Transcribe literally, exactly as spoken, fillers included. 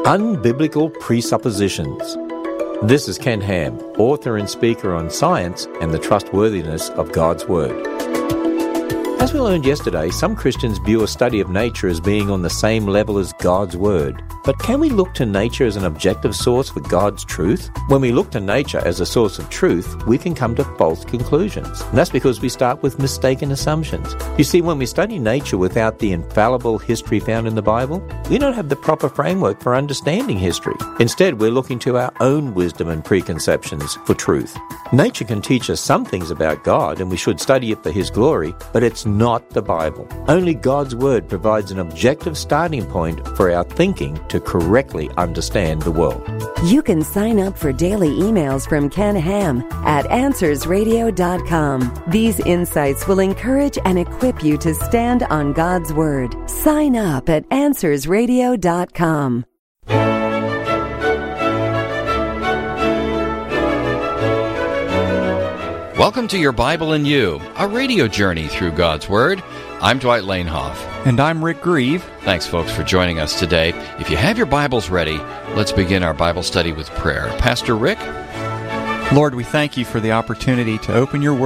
Unbiblical Presuppositions. This is Ken Ham, author and speaker on science and the trustworthiness of God's Word. As we learned yesterday, some Christians view a study of nature as being on the same level as God's Word. But can we look to nature as an objective source for God's truth? When we look to nature as a source of truth, we can come to false conclusions. And that's because we start with mistaken assumptions. You see, when we study nature without the infallible history found in the Bible, we don't have the proper framework for understanding history. Instead, we're looking to our own wisdom and preconceptions for truth. Nature can teach us some things about God, and we should study it for His glory, but it's not the Bible. Only God's Word provides an objective starting point for our thinking to correctly understand the world. You can sign up for daily emails from Ken Ham at answers radio dot com. These insights will encourage and equip you to stand on God's Word. Sign up at answers radio dot com. Welcome to Your Bible and You, a radio journey through God's Word. I'm Dwight Lanehoff. And I'm Rick Grieve. Thanks, folks, for joining us today. If you have your Bibles ready, let's begin our Bible study with prayer. Pastor Rick? Lord, we thank you for the opportunity to open your Word